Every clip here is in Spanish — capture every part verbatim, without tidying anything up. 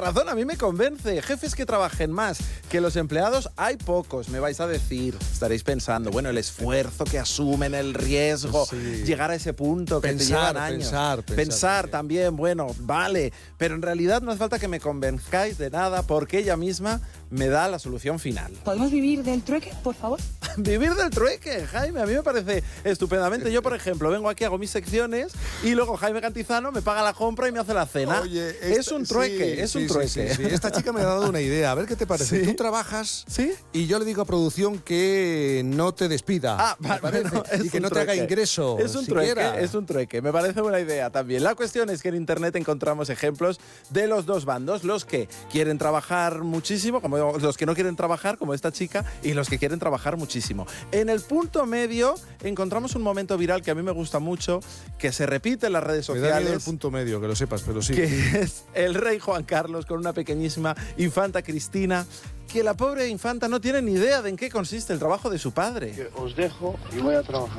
razón, a mí me convence. Jefes que trabajen más que los empleados, hay pocos, me vais a decir. Estaréis pensando, bueno, el esfuerzo que asumen, el riesgo, sí. llegar a ese punto que pensar, te llevan años. Pensar, pensar, pensar también. también, bueno, vale. Pero en realidad no hace falta que me convenzcáis de nada porque ella misma me da la solución final. ¿Podemos vivir del trueque, por favor? Vivir del trueque, Jaime, a mí me parece estupendamente. Yo, por ejemplo, vengo aquí, hago mis secciones y luego Jaime Cantizano me paga la compra y me hace la cena. Oye, esta, es un trueque, sí, es un sí, trueque. Sí, sí, sí. Esta chica me ha dado una idea, a ver qué te parece. ¿Sí? Tú trabajas ¿Sí? y yo le digo a producción que no te despida. Ah, vale, bueno, y que no trueque. te haga ingreso. Es un siquiera. trueque, es un trueque. Me parece buena idea también. La cuestión es que en internet encontramos ejemplos de los dos bandos, los que quieren trabajar muchísimo, como los que no quieren trabajar, como esta chica, y los que quieren trabajar muchísimo. En el punto medio encontramos un momento viral que a mí me gusta mucho, que se repite en las redes sociales. Me da miedo el punto medio, que lo sepas, pero sí. Que es el rey Juan Carlos con una pequeñísima infanta Cristina, que la pobre infanta no tiene ni idea de en qué consiste el trabajo de su padre. Os dejo y voy a trabajar.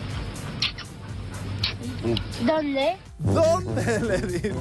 ¿Dónde? ¿Dónde? Le dice.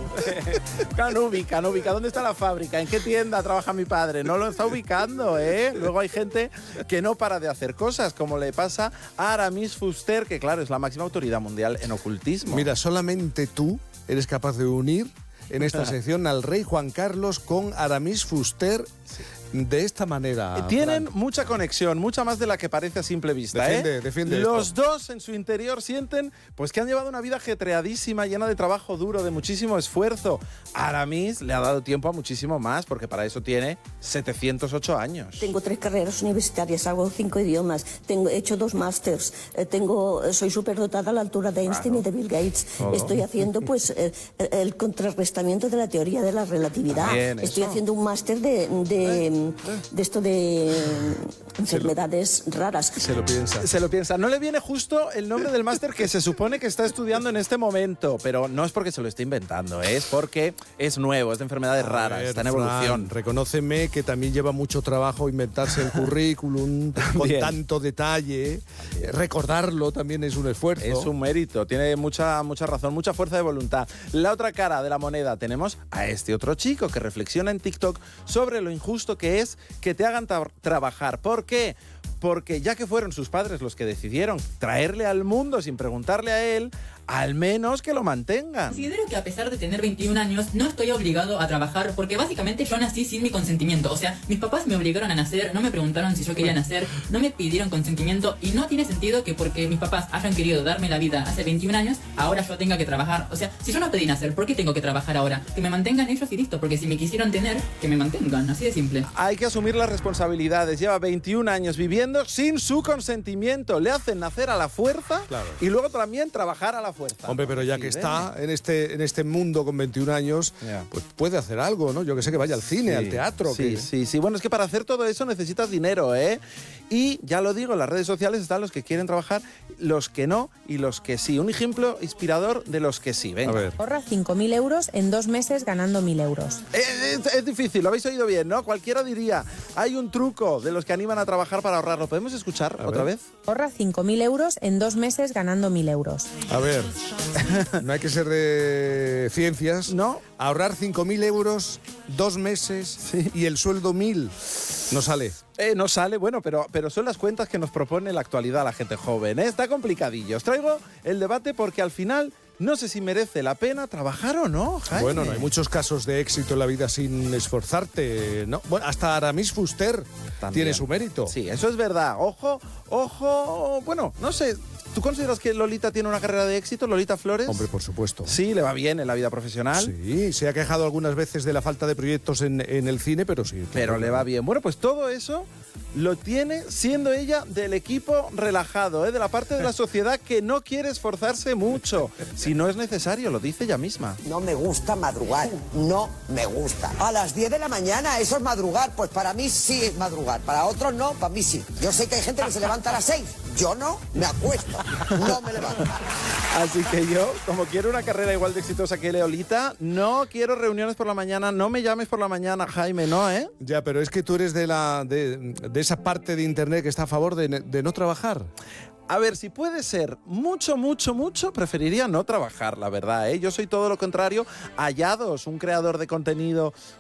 Canubi, Canubica, ¿dónde está la fábrica? ¿En qué tienda trabaja mi padre? No lo está ubicando, ¿eh? Luego hay gente que no para de hacer cosas, como le pasa a Aramis Fuster, que claro, es la máxima autoridad mundial en ocultismo. Mira, solamente tú eres capaz de unir en esta sección al rey Juan Carlos con Aramis Fuster. Sí. De esta manera. Tienen Fran. mucha conexión, mucha más de la que parece a simple vista. Defiende, ¿eh? defiende Los esto. dos en su interior sienten pues que han llevado una vida ajetreadísima, llena de trabajo duro, de muchísimo esfuerzo. Aramis le ha dado tiempo a muchísimo más, porque para eso tiene setecientos ocho años. Tengo tres carreras universitarias, hago cinco idiomas, tengo, he hecho dos másters, eh, tengo, soy superdotada a la altura de Einstein claro. y de Bill Gates. Oh. Estoy haciendo pues eh, el contrarrestamiento de la teoría de la relatividad. Bien, Estoy eso. haciendo un máster de... de eh. de esto de enfermedades se lo, raras. Se lo piensa. Se lo piensa. No le viene justo el nombre del máster que se supone que está estudiando en este momento, pero no es porque se lo esté inventando, es porque es nuevo, es de enfermedades A raras, ver, está en evolución. Fran, reconóceme que también lleva mucho trabajo inventarse el currículum con Bien. tanto detalle. Recordarlo también es un esfuerzo. Es un mérito, tiene mucha, mucha razón, mucha fuerza de voluntad. La otra cara de la moneda tenemos a este otro chico que reflexiona en TikTok sobre lo injusto que es que te hagan tra- trabajar. ¿Por qué? Porque ya que fueron sus padres los que decidieron traerle al mundo sin preguntarle a él, al menos que lo mantengan. Considero que a pesar de tener veintiún años, no estoy obligado a trabajar porque básicamente yo nací sin mi consentimiento. O sea, mis papás me obligaron a nacer, no me preguntaron si yo quería nacer, no me pidieron consentimiento y no tiene sentido que porque mis papás hayan querido darme la vida hace veintiún años, ahora yo tenga que trabajar. O sea, si yo no pedí nacer, ¿por qué tengo que trabajar ahora? Que me mantengan ellos y listo, porque si me quisieron tener, que me mantengan, así de simple. Hay que asumir las responsabilidades. Lleva veintiún años viviendo sin su consentimiento. Le hacen nacer a la fuerza claro. y luego también trabajar a la fuerza. Hombre, pero ya sí, que ven. está en este, en este mundo con veintiún años, yeah. pues puede hacer algo, ¿no? Yo que sé, que vaya al cine, sí, al teatro. Sí, que... sí, sí. Bueno, es que para hacer todo eso necesitas dinero, ¿eh? Y ya lo digo, en las redes sociales están los que quieren trabajar, los que no y los que sí. Un ejemplo inspirador de los que sí. Venga. A ver. Ahorra cinco mil euros en dos meses ganando mil euros. Es, es, es difícil, lo habéis oído bien, ¿no? Cualquiera diría, hay un truco de los que animan a trabajar para ahorrarlo. ¿Podemos escuchar a otra ver. vez? Ahorra cinco mil euros en dos meses ganando mil euros. A ver, no hay que ser de ciencias. No. Ahorrar cinco mil euros, dos meses sí. y el sueldo mil. No sale. Eh, no sale, bueno, pero, pero son las cuentas que nos propone la actualidad la gente joven, ¿eh? Está complicadillo. Os traigo el debate porque al final no sé si merece la pena trabajar o no, Jaime. Bueno, no hay muchos casos de éxito en la vida sin esforzarte, ¿no? Bueno, hasta Aramis Fuster también tiene su mérito. Sí, eso es verdad. Ojo, ojo, bueno, no sé. ¿Tú consideras que Lolita tiene una carrera de éxito, Lolita Flores? Hombre, por supuesto. Sí, le va bien en la vida profesional. Sí, se ha quejado algunas veces de la falta de proyectos en, en el cine, pero sí. Pero le va bien. Bueno, pues todo eso lo tiene siendo ella del equipo relajado, ¿eh? De la parte de la sociedad que no quiere esforzarse mucho. Si no es necesario, lo dice ella misma. No me gusta madrugar, no me gusta. A las diez de la mañana, ¿eso es madrugar? Pues para mí sí es madrugar, para otros no, para mí sí. Yo sé que hay gente que se levanta a las seis, yo no, me acuesto, no me levanto. Así que yo, como quiero una carrera igual de exitosa que Lolita, no quiero reuniones por la mañana, no me llames por la mañana, Jaime, ¿no, eh? Ya, pero es que tú eres de la de, de esa parte de internet que está a favor de, de no trabajar. A ver, si puede ser mucho, mucho, mucho, preferiría no trabajar, la verdad, ¿eh? Yo soy todo lo contrario a Yados, un creador de contenido